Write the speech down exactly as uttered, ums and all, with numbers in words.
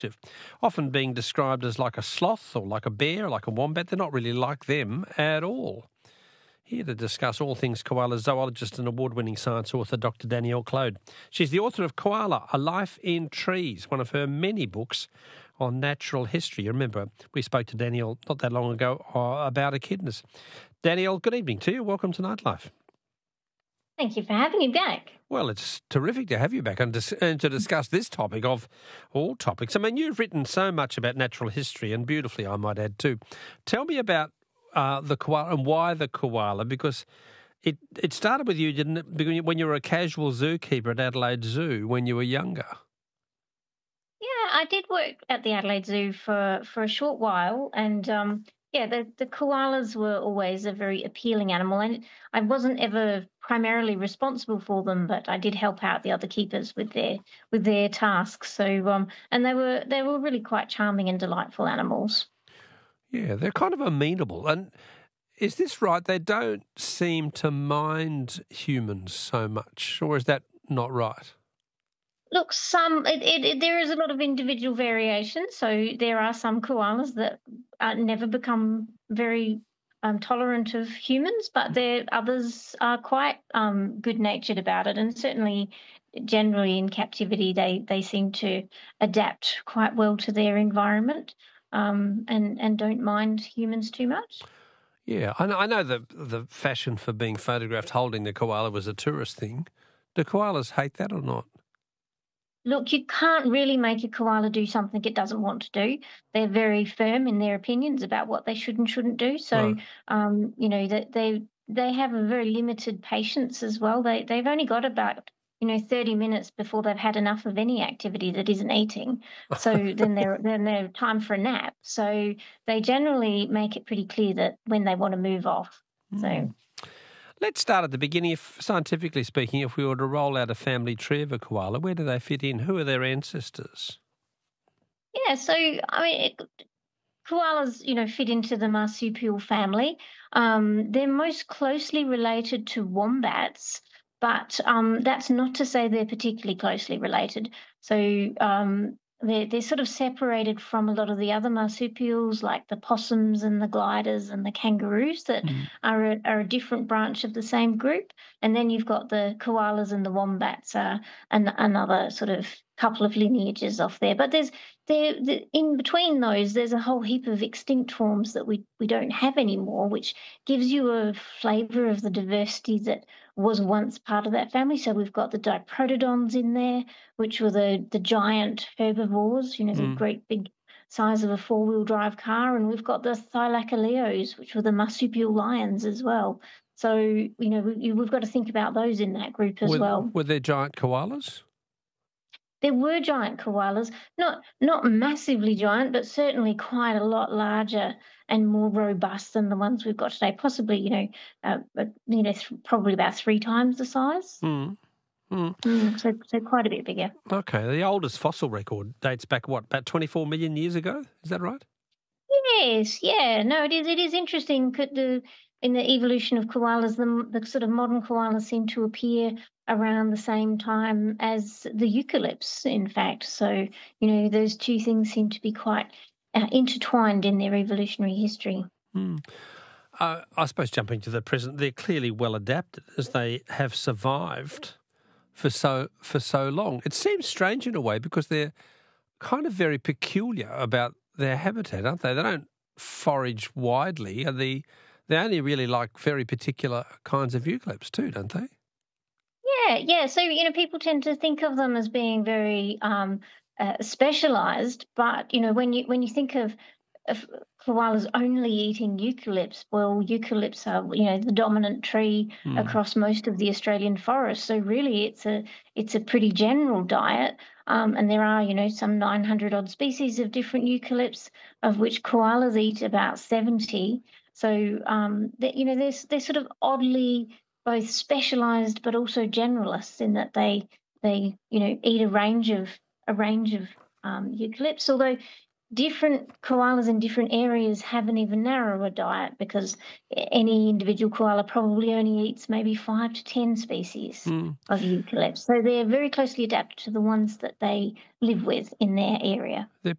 often being described as like a sloth or like a bear, like a wombat. They're not really like them at all. Here to discuss all things koala, zoologist and award-winning science author Doctor Danielle Clode. She's the author of Koala, A Life in Trees, one of her many books on natural history. Remember, we spoke to Danielle not that long ago uh, about echidnas. Danielle, good evening to you. Welcome to Nightlife. Thank you for having me back. Well, it's terrific to have you back and, dis- and to discuss this topic of all topics. I mean, you've written so much about natural history, and beautifully, I might add, too. Tell me about uh, the koala and why the koala, because it, it started with you, didn't it, when you were a casual zookeeper at Adelaide Zoo when you were younger? Yeah, I did work at the Adelaide Zoo for, for a short while, and um, yeah, the, the koalas were always a very appealing animal, and I wasn't ever primarily responsible for them, but I did help out the other keepers with their with their tasks. So, um, and they were they were really quite charming and delightful animals. Yeah, they're kind of amenable. And is this right? They don't seem to mind humans so much, or is that not right? Look, some it, it, it, there is a lot of individual variation. So there are some koalas that uh, never become very um, tolerant of humans, but there others are quite um, good-natured about it, and certainly, generally in captivity, they they seem to adapt quite well to their environment, um, and and don't mind humans too much. Yeah, I know, I know the the fashion for being photographed holding the koala was a tourist thing. Do koalas hate that or not? Look, you can't really make a koala do something it doesn't want to do. They're very firm in their opinions about what they should and shouldn't do. So, Right. um, you know, that they they have a very limited patience as well. They they've only got about you know thirty minutes before they've had enough of any activity that isn't eating. So then they're then they're time for a nap. So they generally make it pretty clear that when they want to move off. So. Mm. Let's start at the beginning. If scientifically speaking, if we were to roll out a family tree of a koala, where do they fit in? Who are their ancestors? Yeah, so I mean, it, koalas, you know, fit into the marsupial family. Um, they're most closely related to wombats, but um, that's not to say they're particularly closely related. So um, they're, they're sort of separated from a lot of the other marsupials, like the possums and the gliders and the kangaroos, that Mm. are a, are a different branch of the same group. And then you've got the koalas and the wombats, uh, and another sort of couple of lineages off there. But there's there, the, in between those, there's a whole heap of extinct forms that we, we don't have anymore, which gives you a flavour of the diversity that was once part of that family. So we've got the diprotodons in there, which were the, the giant herbivores, you know, the Mm. great big size of a four-wheel drive car. And we've got the thylacaleos, which were the marsupial lions as well. So, you know, we, we've got to think about those in that group as Were, well. were there giant koalas? There were giant koalas, not not massively giant, but certainly quite a lot larger and more robust than the ones we've got today. Possibly, you know, uh, uh, you know, th- probably about three times the size. Mm. Mm. Mm, so, so quite a bit bigger. Okay, the oldest fossil record dates back, what, about twenty-four million years ago? Is that right? Yes, yeah, no, it is. It is interesting. Could the in the evolution of koalas, the, the sort of modern koalas seem to appear around the same time as the eucalypts. In fact, so you know, those two things seem to be quite uh, intertwined in their evolutionary history. Mm. Uh, I suppose jumping to the present, they're clearly well adapted as they have survived for so for so long. It seems strange in a way because they're kind of very peculiar about their habitat, aren't they? They don't forage widely. Are the they only really like very particular kinds of eucalypts too, don't they? Yeah, yeah. So you know, people tend to think of them as being very um, uh, specialized, but you know, when you when you think of, of koalas only eating eucalypts, well, eucalypts are you know the dominant tree Mm. across most of the Australian forest. So really, it's a it's a pretty general diet, um, and there are you know some nine hundred odd species of different eucalypts, of which koalas eat about seventy. So um, they, you know, they're they're sort of oddly both specialized but also generalists in that they they you know eat a range of a range of um, eucalypts. Although different koalas in different areas have an even narrower diet because any individual koala probably only eats maybe five to ten species Mm. of eucalypts. So they're very closely adapted to the ones that they live with in their area. They're